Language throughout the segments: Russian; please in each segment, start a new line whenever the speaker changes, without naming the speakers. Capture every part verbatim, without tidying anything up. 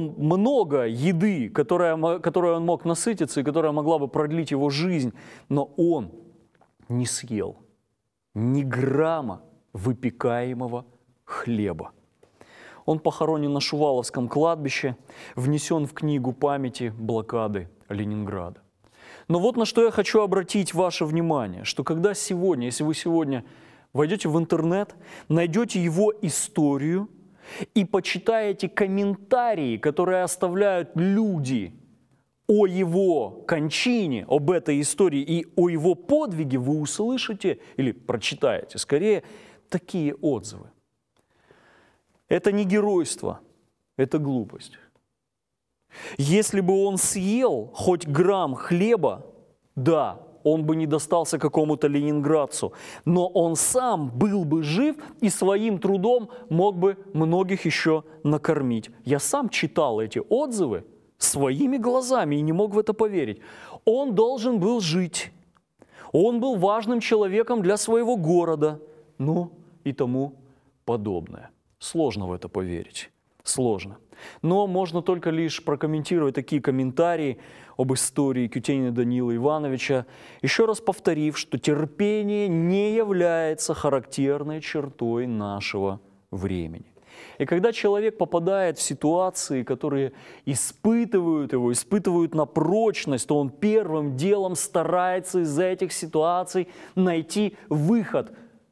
он много еды, которая, которой он мог насытиться и которая могла бы продлить его жизнь, но он не съел ни грамма выпекаемого хлеба. Он похоронен на Шуваловском кладбище, внесен в книгу памяти блокады Ленинграда. Но вот на что я хочу обратить ваше внимание, что когда сегодня, если вы сегодня войдете в интернет, найдете его историю и почитаете комментарии, которые оставляют люди о его кончине, об этой истории и о его подвиге, вы услышите или прочитаете, скорее, такие отзывы. Это не геройство, это глупость. Если бы он съел хоть грамм хлеба, да, он бы не достался какому-то ленинградцу, но он сам был бы жив и своим трудом мог бы многих еще накормить. Я сам читал эти отзывы своими глазами и не мог в это поверить. Он должен был жить. Он был важным человеком для своего города, ну и тому подобное. Сложно в это поверить. Сложно. Но можно только лишь прокомментировать такие комментарии об истории Кютенина Даниила Ивановича, еще раз повторив, что терпение не является характерной чертой нашего времени. И когда человек попадает в ситуации, которые испытывают его, испытывают на прочность, то он первым делом старается из этих ситуаций найти выход.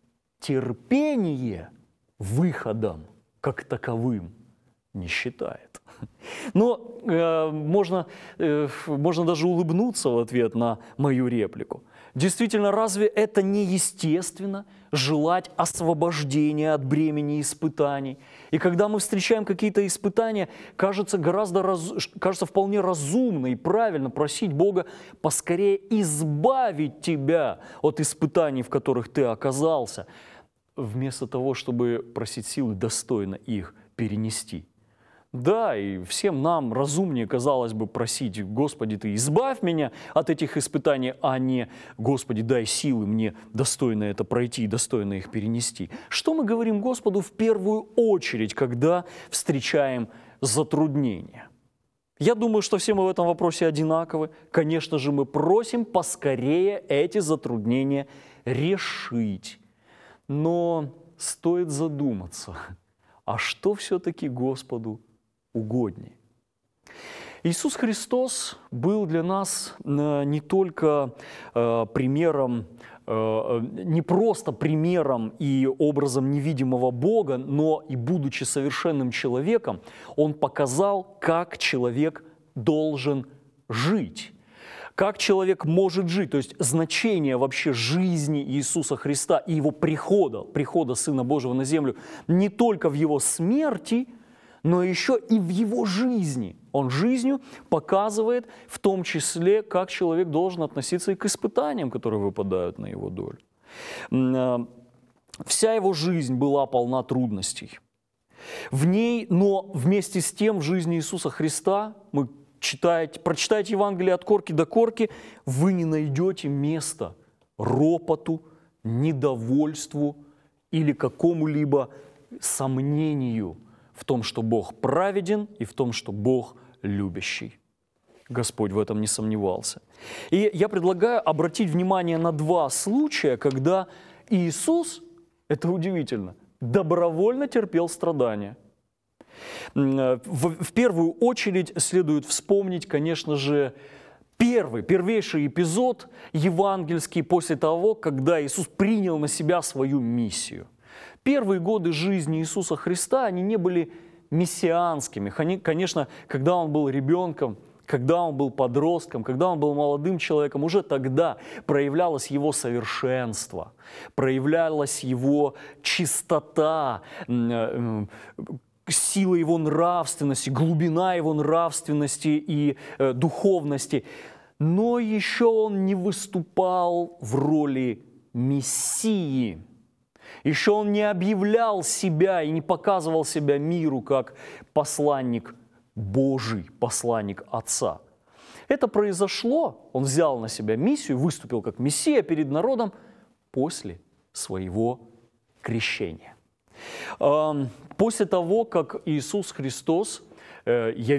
Терпение выходом как таковым не считает. Но э, можно, э, можно даже улыбнуться в ответ на мою реплику. Действительно, разве это не естественно желать освобождения от бремени испытаний? И когда мы встречаем какие-то испытания, кажется, гораздо раз, кажется вполне разумно и правильно просить Бога поскорее избавить тебя от испытаний, в которых ты оказался, вместо того, чтобы просить силы достойно их перенести. Да, и всем нам разумнее, казалось бы, просить: Господи, Ты избавь меня от этих испытаний, а не: Господи, дай силы мне достойно это пройти и достойно их перенести. Что мы говорим Господу в первую очередь, когда встречаем затруднения? Я думаю, что все мы в этом вопросе одинаковы. Конечно же, мы просим поскорее эти затруднения решить. Но стоит задуматься, а что все-таки Господу угоднее? Иисус Христос был для нас не только примером, не просто примером и образом невидимого Бога, но и будучи совершенным человеком, Он показал, как человек должен жить. Как человек может жить, то есть значение вообще жизни Иисуса Христа и Его прихода, прихода Сына Божьего на землю, не только в Его смерти, но еще и в Его жизни. Он жизнью показывает в том числе, как человек должен относиться и к испытаниям, которые выпадают на его долю. Вся Его жизнь была полна трудностей. В ней, но вместе с тем в жизни Иисуса Христа, мы читаете, прочитайте Евангелие от корки до корки, вы не найдете места ропоту, недовольству или какому-либо сомнению в том, что Бог праведен и в том, что Бог любящий. Господь в этом не сомневался. И я предлагаю обратить внимание на два случая, когда Иисус, это удивительно, добровольно терпел страдания. В, в первую очередь следует вспомнить, конечно же, первый, первейший эпизод евангельский после того, когда Иисус принял на себя свою миссию. Первые годы жизни Иисуса Христа, они не были мессианскими. Они, конечно, когда Он был ребенком, когда Он был подростком, когда Он был молодым человеком, уже тогда проявлялось Его совершенство, проявлялась Его чистота, сила Его нравственности, глубина Его нравственности и э, духовности. Но еще Он не выступал в роли Мессии. Еще Он не объявлял себя и не показывал себя миру как посланник Божий, посланник Отца. Это произошло, Он взял на себя миссию, выступил как Мессия перед народом после своего крещения. После того, как Иисус Христос явился